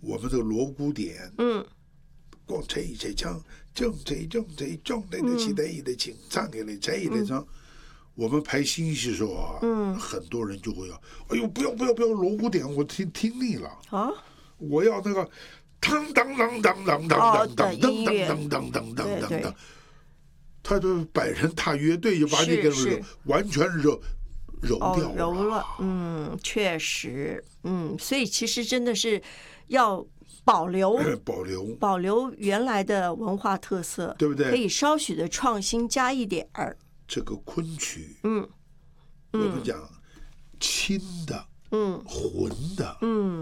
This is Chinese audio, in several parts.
我们的锣鼓点，光吹唱，正吹的起来的请唱给来吹的唱。我们排新戏的时候啊，很多人就会要，哎呦，不要锣鼓点，我听腻了啊，我要那个当当当当当当当当当当当当当，他的百人大乐队就把这个完全揉掉了，确实，所以其实真的是要保留原来的文化特色， 对不对？ 可以稍许的创新加一点儿。 这个昆曲，我们讲轻的，浑的，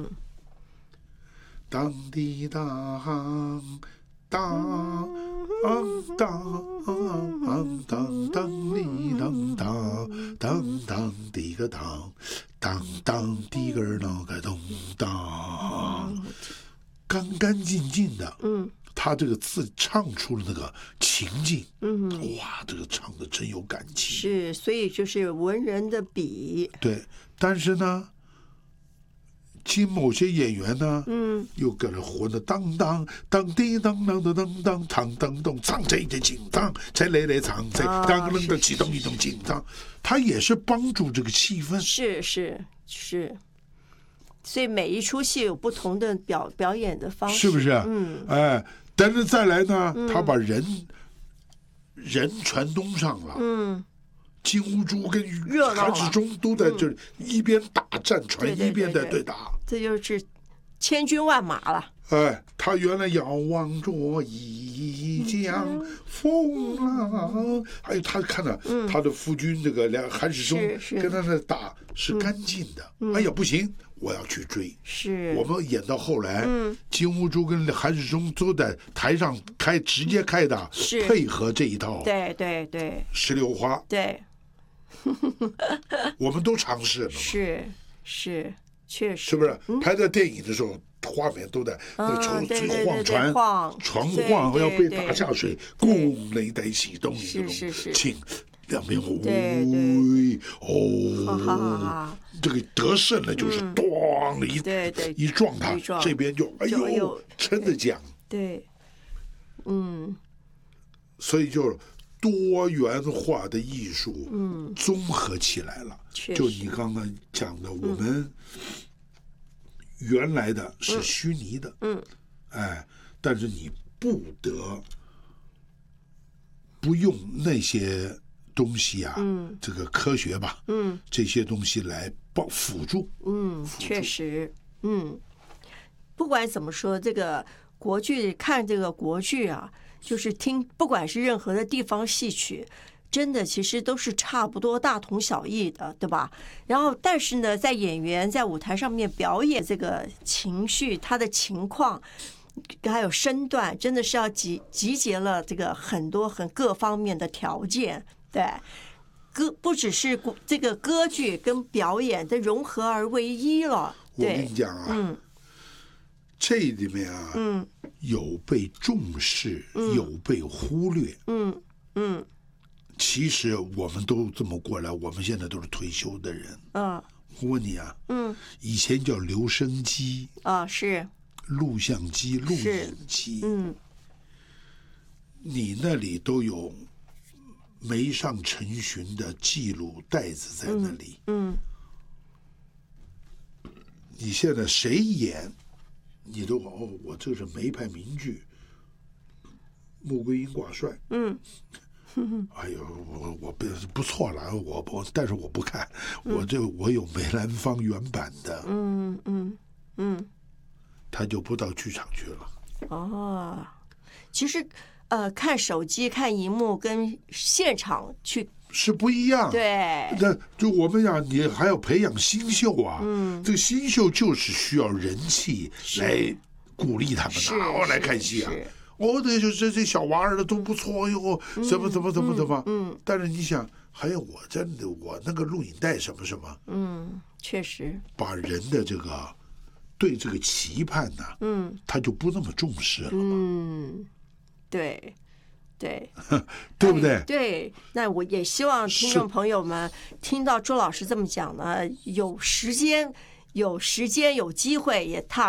当滴当当当当滴当当滴个当滴个那个咚当，干干净净的，他这个字唱出了那个情境，哇，这个唱的真有感情。 是，所以就是文人的笔。 对，但是呢，经某些演员呢，又搁那混的当当当滴当当的当当当当咚唱这紧张，才来唱才刚刚的启动一种紧张，他也是帮助这个气氛。 是。所以每一出戏有不同的表演的方式， 是不是？哎，但是再来呢，他把人全弄上了，金兀术跟韩世忠都在这一边打战船，一边在对打， 这就是千军万马了。 哎，他原来遥望着一江风浪，还有他看了他的夫君这个韩世忠跟他的打是干净的，哎呀不行，我要去追。 是我们演到后来，金兀术跟韩世忠都在台上直接开打，配合这一套。 对， 石榴花。 对， 我们都尝试了嘛。 是，确实。 是不是？拍在电影的时候，画面都在那个晃船晃要被打下水，咣雷带启动这种请两边这个得胜了就是咣的一撞他，这边就哎呦撑着讲。 对， 所以就多元化的艺术，综合起来了。就你刚刚讲的，我们原来的是虚拟的，哎，但是你不得不用那些东西啊，这个科学吧，这些东西来辅助， 确实，不管怎么说，这个国剧看这个国剧啊，就是听，不管是任何的地方戏曲，真的其实都是差不多大同小异的，对吧？然后，但是呢，在演员在舞台上面表演这个情绪，他的情况，还有身段，真的是要集结了这个很多各方面的条件，对。不只是这个歌剧跟表演的融合而为一了。 我跟你讲啊，这里面啊，有被重视，有被忽略。其实我们都这么过来，我们现在都是退休的人。我问你啊，以前叫留声机啊，是录像机、录影机，你那里都有没上成巡的记录带子在那里。你现在谁演，你都我这是梅派名剧，穆桂英挂帅。哎呦，我不错了，但是我不看，我有梅兰芳原版的。他就不到剧场去了。 其实看手机、看荧幕跟现场去是不一样。 对， 那就我们讲，你还要培养新秀啊。这个新秀就是需要人气来鼓励他们的，来看戏啊。这小娃儿的都不错哟，怎么。但是你想，还有我那个录影带什么。 确实。把人的这个对这个期盼呢，他就不那么重视了嘛。 对， 对不对？ 对，那我也希望听众朋友们听到朱老师这么讲呢，有时间有机会也踏